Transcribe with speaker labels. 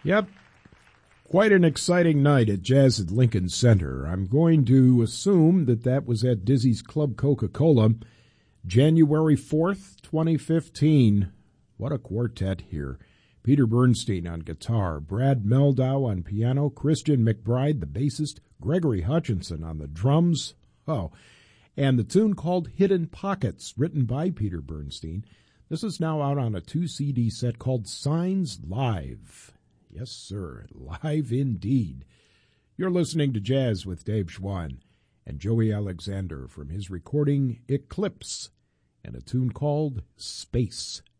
Speaker 1: Yep, quite an exciting night at Jazz at Lincoln Center. I'm going to assume that was at Dizzy's Club Coca-Cola, January 4th, 2015. What a quartet here. Peter Bernstein on guitar, Brad Meldau on piano, Christian McBride, the bassist, Gregory Hutchinson on the drums. Oh, and the tune called Hidden Pockets, written by Peter Bernstein. This is now out on a 2-CD set called Signs Live. Yes, sir, live indeed. You're listening to Jazz with Dave Schwann and Joey Alexander from his recording Eclipse and a tune called Space.